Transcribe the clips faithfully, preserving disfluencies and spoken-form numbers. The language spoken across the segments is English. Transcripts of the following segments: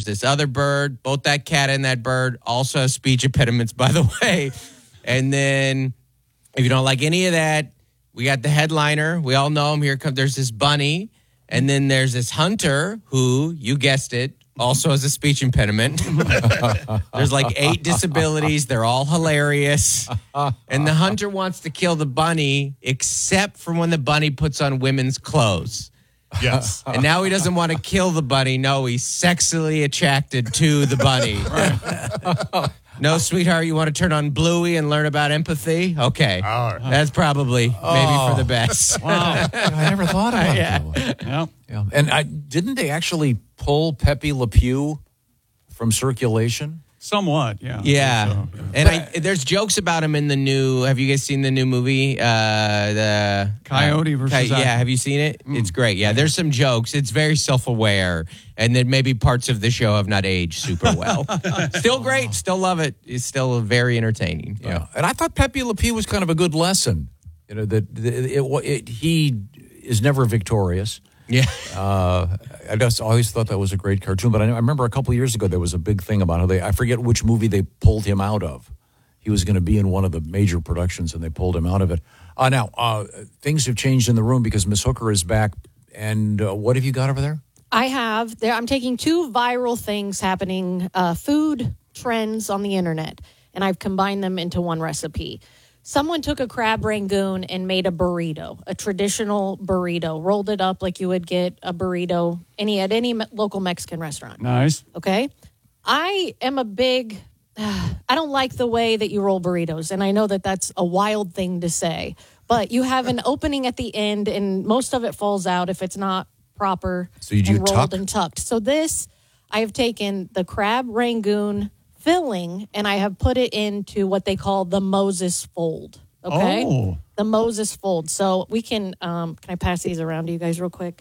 There's this other bird. Both that cat and that bird also have speech impediments, by the way. And then if you don't like any of that, we got the headliner. We all know him. Here comes, there's this bunny. And then there's this hunter who, you guessed it, also has a speech impediment. There's like eight disabilities. They're all hilarious. And the hunter wants to kill the bunny, except for when the bunny puts on women's clothes. Yes. And now he doesn't want to kill the bunny. No, he's sexually attracted to the bunny. No, sweetheart, you want to turn on Bluey and learn about empathy? Okay. All right. That's probably maybe Oh. for the best. Wow. I never thought about Yeah. it that way. Yeah. Yeah. And I, didn't they actually pull Pepe Le Pew from circulation? Somewhat, yeah. Yeah. So, And I, there's jokes about him in the new, have you guys seen the new movie? Uh, the Coyote uh, versus Coy- Yeah, Acme. have you seen it? It's great. Yeah, there's some jokes. It's very self-aware. And then maybe parts of the show have not aged super well. Still great. Still love it. It's still very entertaining. Yeah. And I thought Pepe Le Pew was kind of a good lesson. You know, that it, it, it, he is never victorious. Yeah. Uh, I just always thought that was a great cartoon. But I, I remember a couple of years ago there was a big thing about how they, I forget which movie they pulled him out of. He was going to be in one of the major productions, and they pulled him out of it. Uh, now, uh, things have changed in the room because Miss Hooker is back. And uh, what have you got over there? I have. There, I'm taking two viral things happening, uh, food trends on the internet, and I've combined them into one recipe. Someone took a crab rangoon and made a burrito, a traditional burrito, rolled it up like you would get a burrito any at any me- local Mexican restaurant. nice. Okay? I am a big, uh, I don't like the way that you roll burritos, and I know that that's a wild thing to say, but you have an opening at the end, and most of it falls out if it's not proper So you do and rolled tuck? and tucked. So this, I have taken the crab rangoon filling, and I have put it into what they call the Moses fold. Okay? Oh. The Moses fold. So we can, um, can I pass these around to you guys real quick?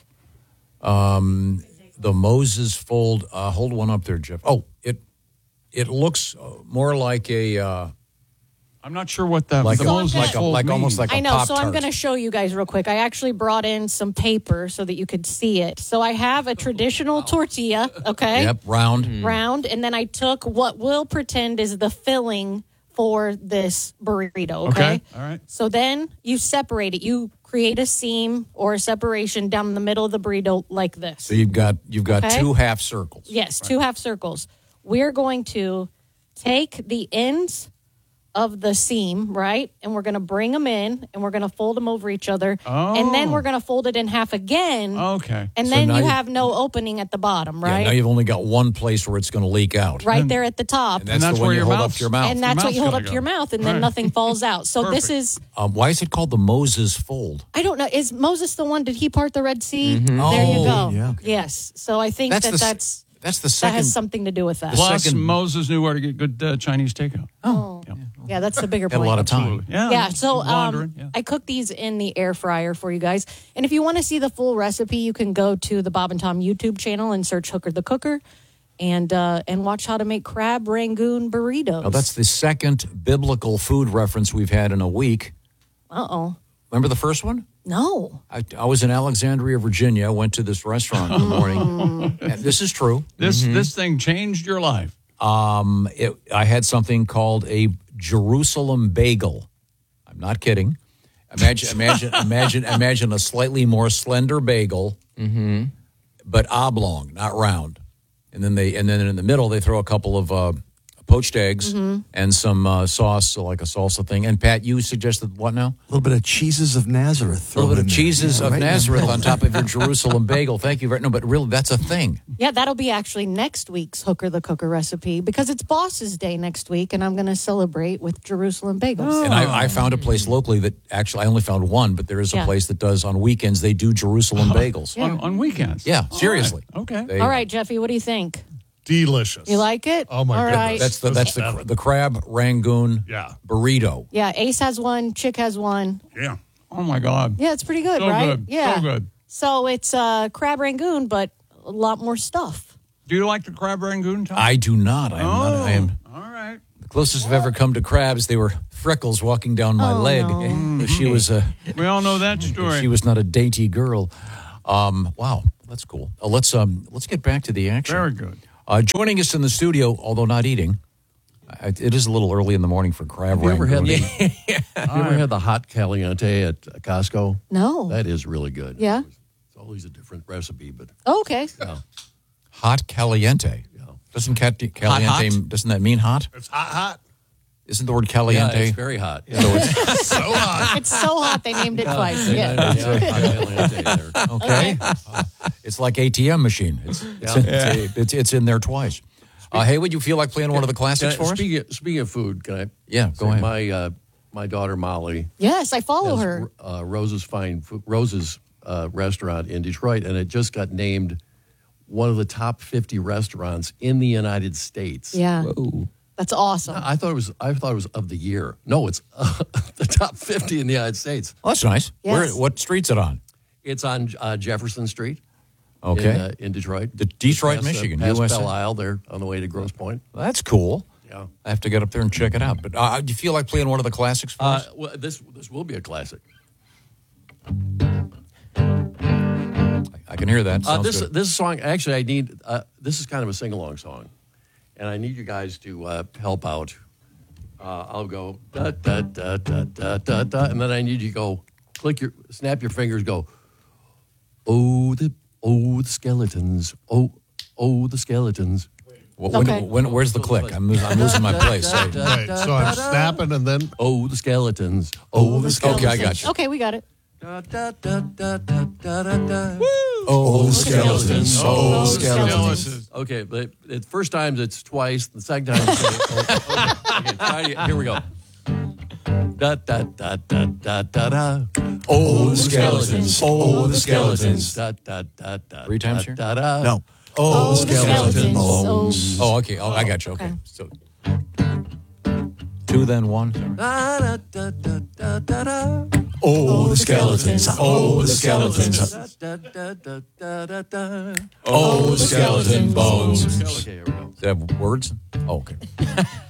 Um, the Moses fold. Uh, hold one up there, Jeff. Oh, it it looks uh, more like a uh, I'm not sure what that like the a, Moses like a, fold like almost means. like a I know, so I'm Pop-Tart. going to show you guys real quick. I actually brought in some paper so that you could see it. So I have a traditional tortilla, okay? Yep, round. Round, and then I took what we'll pretend is the filling for this burrito, okay? Okay, all right. So then you separate it. You create a seam or a separation down the middle of the burrito like this. So you've got you've got Okay. two half circles. Yes, two half circles. We're going to take the ends of the seam, right? And we're going to bring them in, and we're going to fold them over each other. And then Oh. we're going to fold it in half again. Okay. And So then now you you- have no opening at the bottom, Yeah, right? now you've only got one place where it's going to leak out. right there at the top. And that's, that's the one where you your hold up mouth's- to your mouth. And that's Your what you hold mouth's up to your gotta go. mouth, and then Right. nothing falls out. So this Perfect. is, um, why is it called the Moses fold? I don't know, is Moses the one, did he part the Red Sea? Mm-hmm. There you Oh, go. yeah. Yes. So I think That's that the s- that's, That's the that second. has something to do with that. The Plus, second- Moses knew where to get good uh, Chinese takeout. Oh, yeah, that's the bigger Had a point. lot of time. Absolutely. Yeah. Yeah, so wandering, um, yeah. I cooked these in the air fryer for you guys. And if you want to see the full recipe, you can go to the Bob and Tom YouTube channel and search Hooker the Cooker and uh, and watch how to make crab rangoon burritos. Now, that's the second biblical food reference we've had in a week. Uh-oh. Remember the first one? No. I, I was in Alexandria, Virginia. I went to this restaurant in the morning. And this is true. This this thing changed your life. Um, it, I had something called a Jerusalem bagel. I'm not kidding. Imagine, imagine, imagine, imagine a slightly more slender bagel, but oblong, not round. And then they, and then in the middle, they throw a couple of uh, poached eggs and some uh, sauce, so like a salsa thing. And Pat, you suggested what now? A little bit of cheeses of Nazareth. A little bit of thrown in there. cheeses Yeah, of right in the Nazareth middle. on top of your Jerusalem bagel. Thank you very no, but really, that's a thing. Yeah, that'll be actually next week's Hooker the Cooker recipe because it's Boss's Day next week, and I'm going to celebrate with Jerusalem bagels. And I, I found a place locally that actually I only found one, but there is a Yeah. place that does on weekends. They do Jerusalem bagels. On, on weekends. Yeah, All seriously. right. Okay. They- All right, Jeffy, what do you think? Delicious. You like it? Oh, my All goodness. right. That's the that's the the crab rangoon Yeah. burrito. Yeah, Ace has one, Chick has one. Yeah. Oh my God. Yeah, it's pretty good, So right? good. Yeah. So good. So it's uh, crab rangoon, but a lot more stuff. Do you like the crab rangoon, Tom? I do not. I am not. I am All right. the closest I've ever come to crabs. They were freckles walking down my Oh, leg. no. She was a We all know that story. she was not a dainty girl. Um, wow, that's cool. Uh, let's um let's get back to the action. Very good. Uh, joining us in the studio, although not eating, uh, it is a little early in the morning for crab Have you ever rangoon. had the, have you ever had the hot caliente at Costco? No. That is really good. Yeah. It's always a different recipe, but Oh, okay. Hot caliente. Yeah. Doesn't cat- caliente, hot? doesn't that mean hot? It's hot, hot. Isn't the word yeah, caliente? it's very hot. Yeah. So it's- So hot. It's so hot they named it twice. Yeah, Yeah. yeah, hot caliente there. okay. It's like A T M machine. It's it's, it's, it's, it's in there twice. Uh, hey, would you feel like playing one of the Can classics I- for us? speaking, of, speaking of food, can I? Yeah, go say ahead. My uh, my daughter Molly Yes, I follow has her. uh, Rose's Fine Food, Rose's uh, restaurant in Detroit, and it just got named one of the top fifty restaurants in the United States. Yeah. That's awesome. I thought it was. I thought it was of the year. No, it's uh, the top fifty in the United States. Oh, that's nice. Yes. Where? What street's it on? It's on uh, Jefferson Street. Okay. In, uh, in Detroit. The Detroit, Past, uh, Michigan, past U S A. Belle Isle, there on the way to Grosse Pointe. That's cool. Yeah. I have to get up there and check it out. But uh, do you feel like playing one of the classics for Uh, us? well, this this will be a classic. I can hear that. Uh, Sounds this good. this song actually I need. Uh, this is kind of a sing along song, and I need you guys to uh, help out. Uh, I'll go da da da da da da da, and then I need you to go click your snap your fingers. Go. Oh the oh the skeletons. Oh oh the skeletons. Wh- when, Okay. when, where's the click? I'm, losing, I'm losing my place. I- Right, so I'm snapping and then Oh the skeletons. Oh the okay, I got you. Okay, we got it. Da, da, da, da, da, da, da, da. Oh, skeletons. oh, skeletons. Okay, but the first time it's twice. The second time, it's oh, okay, okay, try it. Here we go. Da da da da da da da. Oh, the skeletons. Oh, the skeletons. Da da da da. Three times da, here? Da da. no. Oh, the skeletons. Oh. Oh, okay. Oh, I got you. Okay. Okay. So two, then one. Da da da da da da da. Oh, the skeletons. Oh, the skeletons. Da da da da da da. Oh, the skeleton bones. Okay, here we go. Does it have words? Oh, okay.